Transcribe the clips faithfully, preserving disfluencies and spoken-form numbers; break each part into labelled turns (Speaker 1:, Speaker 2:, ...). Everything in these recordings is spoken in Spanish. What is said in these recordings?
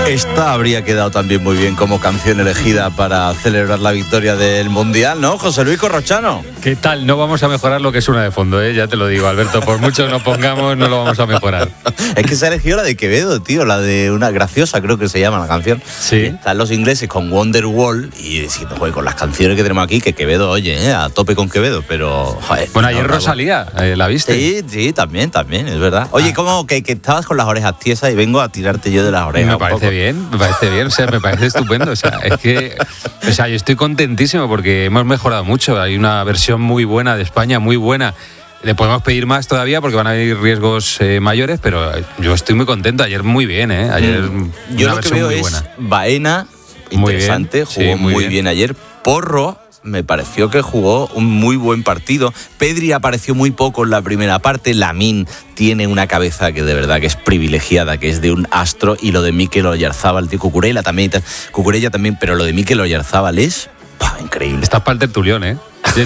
Speaker 1: Esta habría quedado también muy bien como canción elegida para celebrar la victoria del Mundial, ¿no, José Luis Corrochano?
Speaker 2: ¿Qué tal? No vamos a mejorar lo que suena de fondo, ¿eh? Ya te lo digo, Alberto. Por mucho que nos pongamos, no lo vamos a mejorar.
Speaker 1: Es que se ha elegido la de Quevedo, tío, la de una graciosa, creo que se llama la canción.
Speaker 2: Sí.
Speaker 1: Están los ingleses con Wonderwall y si no, joder, con las canciones que tenemos aquí, que Quevedo, oye, ¿eh? A tope con Quevedo, pero... Joder,
Speaker 2: bueno, ayer
Speaker 1: no,
Speaker 2: Rosalía, eh, ¿la viste?
Speaker 1: Sí, sí, también, también, es verdad. Oye,
Speaker 2: Ah.
Speaker 1: como que, que estabas con las orejas tiesas y vengo a tirarte yo de las orejas.
Speaker 2: Me parece bien, me parece bien, o sea, me parece estupendo. O sea, es que, o sea, yo estoy contentísimo porque hemos mejorado mucho. Hay una versión muy buena de España, muy buena. Le podemos pedir más todavía porque van a haber riesgos eh, mayores, pero yo estoy muy contento. Ayer muy bien, ¿eh? Ayer
Speaker 1: Mm.
Speaker 2: una
Speaker 1: Yo lo que
Speaker 2: versión
Speaker 1: veo
Speaker 2: muy
Speaker 1: es
Speaker 2: buena.
Speaker 1: Baena,
Speaker 2: Muy
Speaker 1: interesante,
Speaker 2: bien,
Speaker 1: jugó
Speaker 2: sí, muy
Speaker 1: muy
Speaker 2: bien.
Speaker 1: bien ayer. Porro, me pareció que jugó un muy buen partido. Pedri apareció muy poco en la primera parte. Lamine tiene una cabeza que de verdad que es privilegiada, que es de un astro. Y lo de Mikel Oyarzábal, tío, Cucurella también, Cucurella también, pero lo de Mikel Oyarzábal es ¡pah! Increíble.
Speaker 2: Estás para el tertulión, ¿eh?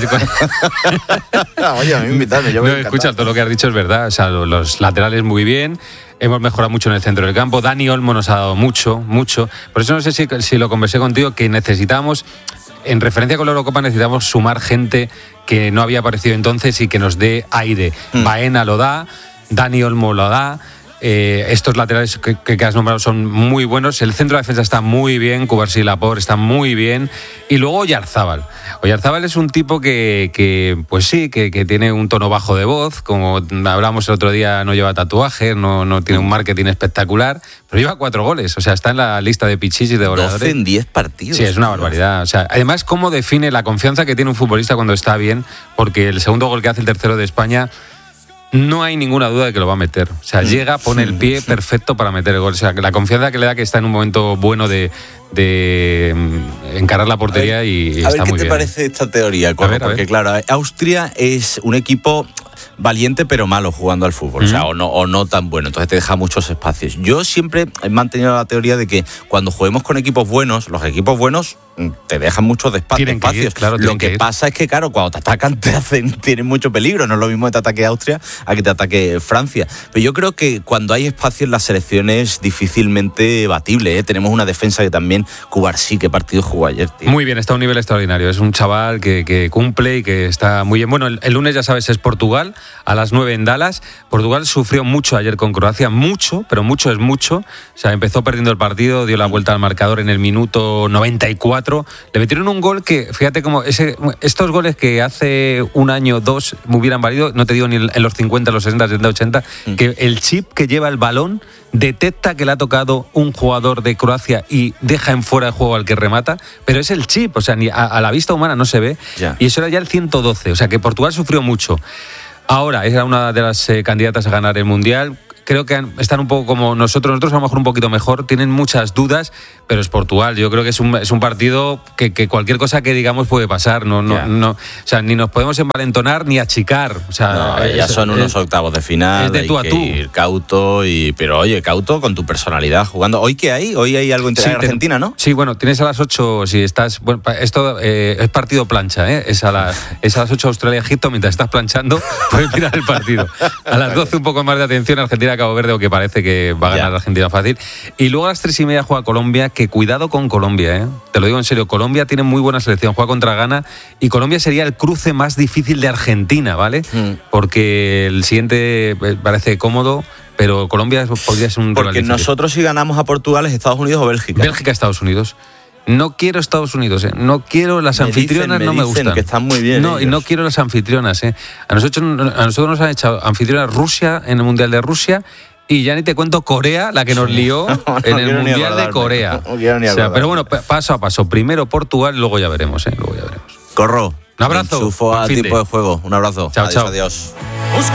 Speaker 1: Oye, a mí invítame, yo me
Speaker 2: No, escucha, todo lo que has dicho es verdad. O sea, los laterales muy bien. Hemos mejorado mucho en el centro del campo. Dani Olmo nos ha dado mucho, mucho. Por eso no sé si, si lo conversé contigo, que necesitamos, en referencia con la Eurocopa, necesitamos sumar gente que no había aparecido entonces y que nos dé aire. Mm. Baena lo da, Dani Olmo lo da. Eh, estos laterales que, que has nombrado son muy buenos. El centro de defensa está muy bien. Cubarsí y Laporte está muy bien. Y luego Oyarzábal. Oyarzábal es un tipo que, que pues sí, que, que tiene un tono bajo de voz. Como hablamos el otro día, no lleva tatuajes, no, no tiene un marketing espectacular, pero lleva cuatro goles. O sea, está en la lista de pichichis de goleadores.
Speaker 1: doce en diez partidos.
Speaker 2: Sí, es una barbaridad. O sea, además, cómo define la confianza que tiene un futbolista cuando está bien, porque el segundo gol que hace el tercero de España, no hay ninguna duda de que lo va a meter. O sea, llega, pone el pie perfecto para meter el gol. O sea, la confianza que le da que está en un momento bueno de, de encarar la portería
Speaker 1: ver,
Speaker 2: y, y
Speaker 1: a
Speaker 2: está
Speaker 1: ver,
Speaker 2: muy bien.
Speaker 1: ¿qué te parece esta teoría, Corro?
Speaker 2: A ver, a ver.
Speaker 1: Porque claro, Austria es un equipo valiente pero malo jugando al fútbol, mm. o sea, o no, o no tan bueno, entonces te deja muchos espacios. Yo siempre he mantenido la teoría de que cuando juguemos con equipos buenos, los equipos buenos te dejan muchos despa- espacios.
Speaker 2: Ir, claro,
Speaker 1: lo que,
Speaker 2: que
Speaker 1: pasa es que, claro, cuando te atacan te hacen, tienen mucho peligro. No es lo mismo que te ataque Austria a que te ataque Francia. Pero yo creo que cuando hay espacio en la selección es difícilmente batible, ¿eh? Tenemos una defensa que también, Cubarsí, qué partido jugó ayer, tío.
Speaker 2: Muy bien, está a un nivel extraordinario. Es un chaval que, que cumple y que está muy bien. Bueno, el, el lunes, ya sabes, es Portugal, a las nueve en Dallas. Portugal sufrió mucho ayer con Croacia, mucho, pero mucho es mucho. O sea, empezó perdiendo el partido, dio la vuelta al marcador en el minuto noventa y cuatro. Le metieron un gol que, fíjate cómo ese, estos goles que hace un año, dos, me hubieran valido, no te digo ni en los cincuenta, los sesenta, setenta, ochenta, mm. que el chip que lleva el balón detecta que le ha tocado un jugador de Croacia y deja en fuera de juego al que remata, pero es el chip, o sea, ni a, a la vista humana no se ve, yeah. Y eso era ya el ciento doce, o sea que Portugal sufrió mucho. Ahora, era una de las eh, candidatas a ganar el Mundial. Creo que están un poco como nosotros, nosotros a lo mejor un poquito mejor, tienen muchas dudas, pero es Portugal. Yo creo que es un, es un partido que, que cualquier cosa que digamos puede pasar. No, no, yeah. no, o sea, ni nos podemos envalentonar ni achicar. O sea,
Speaker 1: no, ya es, son unos es, octavos de final.
Speaker 2: Es de tú a tú.
Speaker 1: Hay que ir cauto, y, pero oye, cauto con tu personalidad jugando. ¿Hoy qué hay? Hoy hay algo entre sí, Argentina,
Speaker 2: te,
Speaker 1: ¿no?
Speaker 2: Sí, bueno, tienes a las ocho, si estás... Bueno, esto eh, es partido plancha, ¿eh? Es a, la, es a las ocho Australia-Egipto, mientras estás planchando, puedes mirar el partido. A las doce un poco más de atención, Argentina-Cabo Verde, o que parece que va a ganar yeah. Argentina fácil. Y luego a las tres y media juega Colombia, que cuidado con Colombia, ¿eh? Te lo digo en serio, Colombia tiene muy buena selección, juega contra Ghana, y Colombia sería el cruce más difícil de Argentina, ¿vale? Mm. Porque el siguiente parece cómodo, pero Colombia podría ser un
Speaker 1: Porque nosotros si ganamos a Portugal es Estados Unidos o Bélgica.
Speaker 2: Bélgica, Estados Unidos. No quiero Estados Unidos, ¿eh? No quiero las
Speaker 1: me
Speaker 2: anfitrionas,
Speaker 1: dicen, me
Speaker 2: no me
Speaker 1: dicen
Speaker 2: gustan.
Speaker 1: Que están muy bien.
Speaker 2: No,
Speaker 1: ellos.
Speaker 2: Y no quiero las anfitrionas, ¿eh? A nosotros, a nosotros nos han echado anfitrionas Rusia en el Mundial de Rusia. Y ya ni te cuento Corea, la que nos lió no, no en el Mundial de Corea.
Speaker 1: No quiero ni
Speaker 2: o sea, pero bueno, paso a paso. Primero Portugal, luego ya veremos, ¿eh? Luego ya veremos.
Speaker 1: Corro.
Speaker 2: Un abrazo.
Speaker 1: Enchufo a tiempo de juego. Un abrazo.
Speaker 2: Chao,
Speaker 1: adiós,
Speaker 2: chao.
Speaker 1: Adiós.